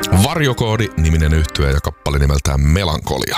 Varjokoodi-niminen yhtye ja kappale nimeltään Melankolia.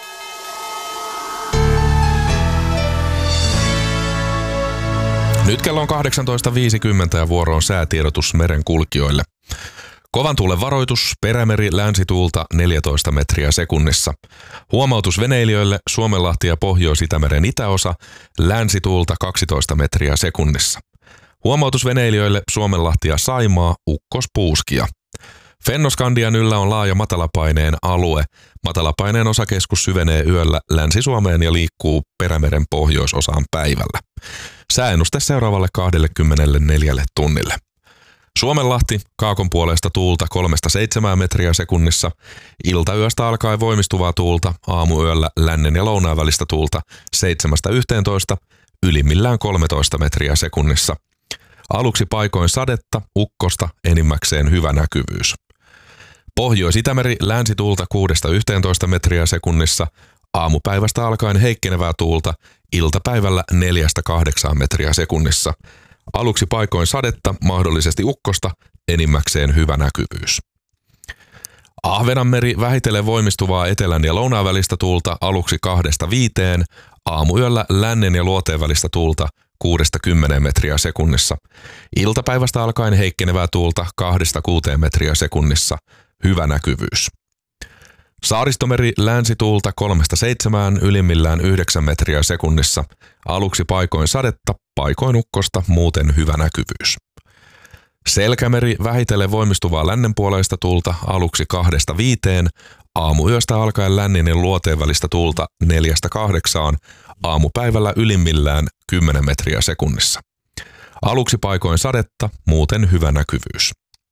Nyt kello on 18.50 ja vuoro on säätiedotus merenkulkijoille. Kovan tuulen varoitus, Perämeri länsituulta 14 metriä sekunnissa. Huomautus veneilijöille, Suomenlahti ja Pohjois-Itämeren itäosa, länsituulta 12 metriä sekunnissa. Huomautus veneilijöille, Suomenlahti ja Saimaa, ukkospuuskia. Fennoskandian yllä on laaja matalapaineen alue. Matalapaineen osakeskus syvenee yöllä Länsi-Suomeen ja liikkuu Perämeren pohjoisosaan päivällä. Sääennuste seuraavalle 24 tunnille. Suomenlahti, kaakon puolesta tuulta 3-7 metriä sekunnissa. Iltayöstä alkaen voimistuvaa tuulta, aamuyöllä lännen ja lounaan välistä tuulta 7-11, ylimmillään 13 metriä sekunnissa. Aluksi paikoin sadetta, ukkosta, enimmäkseen hyvä näkyvyys. Pohjois-Itämeri länsituulta 6-11 metriä sekunnissa, aamupäivästä alkaen heikkenevää tuulta, iltapäivällä 4-8 metriä sekunnissa. Aluksi paikoin sadetta, mahdollisesti ukkosta, enimmäkseen hyvä näkyvyys. Ahvenanmeri vähitellen voimistuvaa etelän ja lounaan välistä tuulta aluksi 2-5, aamuyöllä lännen ja luoteen välistä tuulta 6-10 metriä sekunnissa. Iltapäivästä alkaen heikkenevää tuulta 2-6 metriä sekunnissa, hyvä näkyvyys. Saaristomeri länsituulta 3-7, ylimmillään 9 metriä sekunnissa. Aluksi paikoin sadetta, paikoin ukkosta, muuten hyvä näkyvyys. Selkämeri vähitellen voimistuvaa lännenpuoleista tuulta aluksi 2-5, aamuyöstä alkaen lännen ja luoteen välistä tuulta 4-8, aamupäivällä ylimmillään 10 metriä sekunnissa. Aluksi paikoin sadetta, muuten hyvä näkyvyys.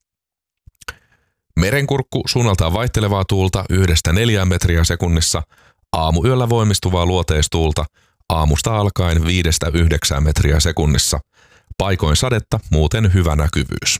Merenkurkku suunnaltaan vaihtelevaa tuulta 1-4 metriä sekunnissa, aamuyöllä voimistuvaa luoteistuulta, aamusta alkaen 5-9 metriä sekunnissa. Paikoin sadetta, muuten hyvä näkyvyys.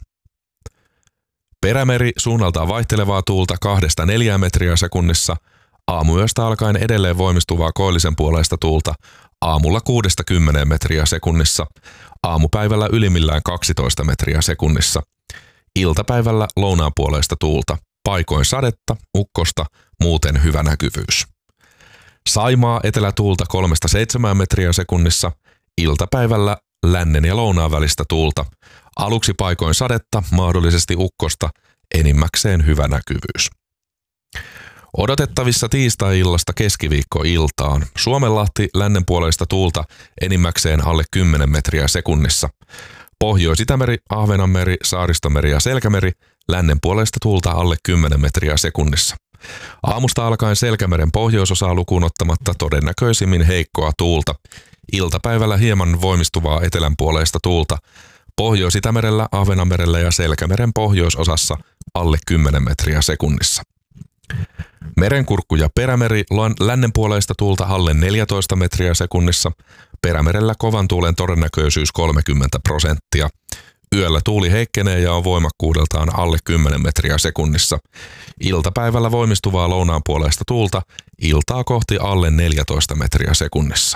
Perämeri suunnaltaan vaihtelevaa tuulta 2-4 metriä sekunnissa, aamuyöstä alkaen edelleen voimistuvaa koillisen puoleista tuulta, aamulla 6-10 metriä sekunnissa, aamupäivällä ylimmillään 12 metriä sekunnissa. Iltapäivällä lounaan puoleista tuulta, paikoin sadetta, ukkosta, muuten hyvä näkyvyys. Saimaa etelätuulta 3-7 metriä sekunnissa, iltapäivällä lännen ja lounaan välistä tuulta, aluksi paikoin sadetta, mahdollisesti ukkosta, enimmäkseen hyvä näkyvyys. Odotettavissa tiistai-illasta keskiviikkoiltaan, Suomenlahti lännenpuoleista tuulta enimmäkseen alle 10 metriä sekunnissa. Pohjois-Itämeri, Ahvenanmeri, Saaristomeri ja Selkämeri lännenpuoleista tuulta alle 10 metriä sekunnissa. Aamusta alkaen Selkämeren pohjoisosaa lukuun ottamatta todennäköisimmin heikkoa tuulta. Iltapäivällä hieman voimistuvaa etelänpuoleista tuulta. Pohjois-Itämerellä, Ahvenanmerellä ja Selkämeren pohjoisosassa alle 10 metriä sekunnissa. Merenkurkku ja Perämeri lännenpuoleista tuulta alle 14 metriä sekunnissa. Perämerellä kovan tuulen todennäköisyys 30%. Yöllä tuuli heikkenee ja on voimakkuudeltaan alle 10 metriä sekunnissa. Iltapäivällä voimistuvaa lounaan puoleista tuulta, iltaa kohti alle 14 metriä sekunnissa.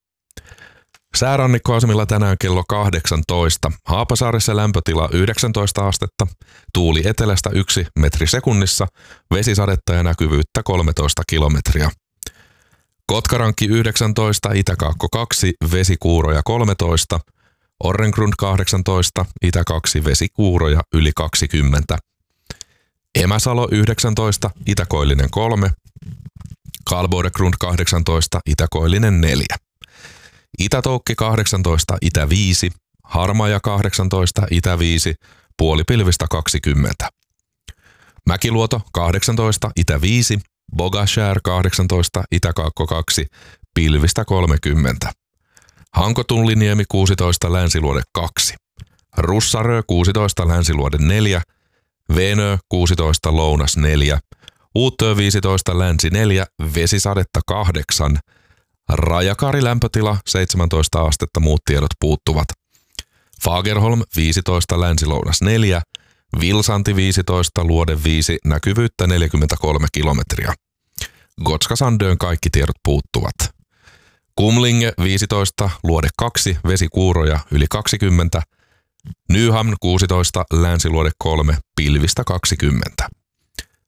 Säärannikkoasemilla tänään kello 18. Haapasaaressa lämpötila 19 astetta, tuuli etelästä 1 metri sekunnissa, vesisadetta ja näkyvyyttä 13 kilometriä. Kotkarankki 19, Itä-Kaakko 2, vesikuuroja 13, Orrengrund 18, Itä-2, vesikuuroja yli 20. Emäsalo 19, Itä-Koillinen 3, Karlborgrund 18, Itä-Koillinen 4. Itä-Toukki 18, Itä-5, Harmaja 18, Itä-5, puolipilvistä 20. Mäkiluoto 18, Itä-5, Bogashär 18, Itä-Kaakko 2, pilvistä 30. Hankotulliniemi 16, Länsiluode 2. Russarö 16, Länsiluode 4. Venö 16, Lounas 4. Uuttöö 15, Länsi 4, vesisadetta 8. Rajakari lämpötila 17 astetta, muut tiedot puuttuvat. Fagerholm 15, Länsi-Lounas 4. Vilsanti 15, Luode 5, näkyvyyttä 43 kilometriä. Gotska Sandön kaikki tiedot puuttuvat. Kumlinge 15, Luode 2, vesikuuroja yli 20. Nyhamn 16, Länsiluode 3, pilvistä 20.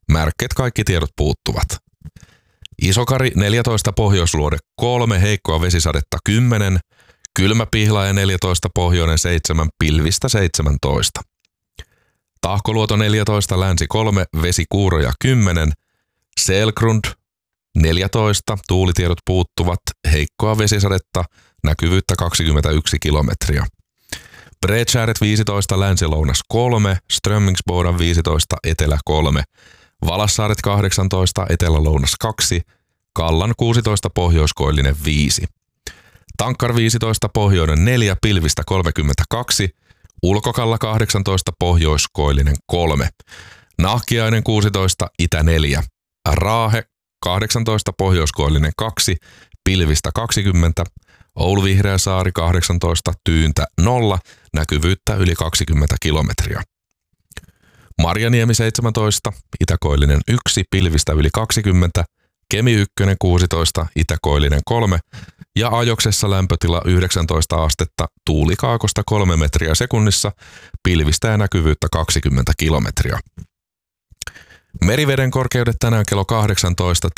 Märket kaikki tiedot puuttuvat. Isokari 14, Pohjoisluode 3, heikkoa vesisadetta 10, Kylmäpihlaja 14, Pohjoinen 7, pilvistä 17. Tahkoluoto 14, Länsi 3, vesikuuroja 10, Selgrund 14, tuulitiedot puuttuvat, heikkoa vesisadetta, näkyvyyttä 21 kilometriä. Bredskäret 15, Länsi-Lounas 3, Strömmingsbodan 15, Etelä 3, Valassaaret 18, Etelä-Lounas 2, Kallan 16, Pohjoiskoillinen 5. Tankkar 15, Pohjoinen 4, pilvistä 32, Ulkokalla 18, Pohjoiskoillinen 3, Nahkiainen 16, Itä 4, Raahe 18, Pohjoiskoillinen 2, pilvistä 20, Oulu-Vihreäsaari 18, Tyyntä 0, näkyvyyttä yli 20 kilometriä. Marjaniemi 17, Itäkoillinen 1, pilvistä yli 20, Kemi 1 16, Itäkoillinen 3 ja Ajoksessa lämpötila 19 astetta, tuuli kaakosta 3 metriä sekunnissa, pilvistä ja näkyvyyttä 20 kilometriä. Meriveden korkeudet tänään kello 18